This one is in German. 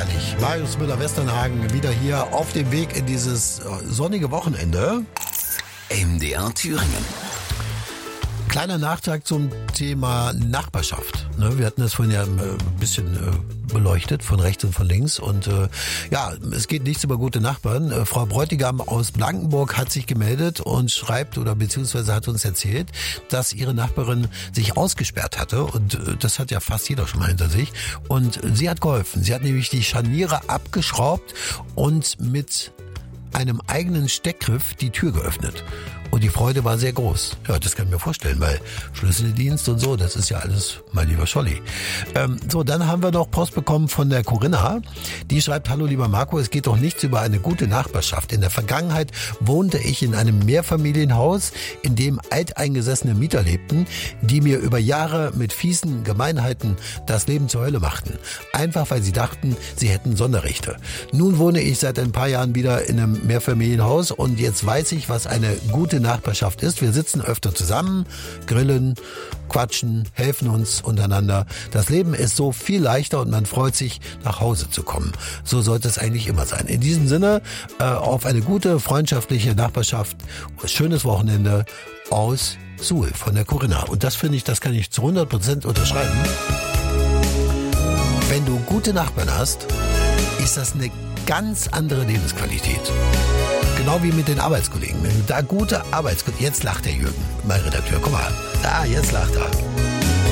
herrlich. Marius Müller-Westernhagen wieder hier auf dem Weg in dieses sonnige Wochenende. MDR Thüringen. Kleiner Nachtrag zum Thema Nachbarschaft. Wir hatten das vorhin ja ein bisschen beleuchtet, von rechts und von links. Und es geht nichts über gute Nachbarn. Frau Bräutigam aus Blankenburg hat sich gemeldet und schreibt oder beziehungsweise hat uns erzählt, dass ihre Nachbarin sich ausgesperrt hatte. Und das hat ja fast jeder schon mal hinter sich. Und sie hat geholfen. Sie hat nämlich die Scharniere abgeschraubt und mit einem eigenen Steckgriff die Tür geöffnet. Und die Freude war sehr groß. Ja, das kann ich mir vorstellen, weil Schlüsseldienst und so, das ist ja alles mein lieber Scholli. Dann haben wir noch Post bekommen von der Corinna. Die schreibt: Hallo lieber Marco, es geht doch nichts über eine gute Nachbarschaft. In der Vergangenheit wohnte ich in einem Mehrfamilienhaus, in dem alteingesessene Mieter lebten, die mir über Jahre mit fiesen Gemeinheiten das Leben zur Hölle machten. Einfach weil sie dachten, sie hätten Sonderrechte. Nun wohne ich seit ein paar Jahren wieder in einem Mehrfamilienhaus und jetzt weiß ich, was eine gute Nachbarschaft ist. Wir sitzen öfter zusammen, grillen, quatschen, helfen uns untereinander. Das Leben ist so viel leichter und man freut sich, nach Hause zu kommen. So sollte es eigentlich immer sein. In diesem Sinne, auf eine gute, freundschaftliche Nachbarschaft. Schönes Wochenende aus Suhl von der Corinna. Und das finde ich, das kann ich zu 100% unterschreiben. Wenn du gute Nachbarn hast, ist das eine ganz andere Lebensqualität. Genau wie mit den Arbeitskollegen. Wenn du da gute Arbeitskollegen... Jetzt lacht der Jürgen, mein Redakteur. Guck mal. Jetzt lacht er.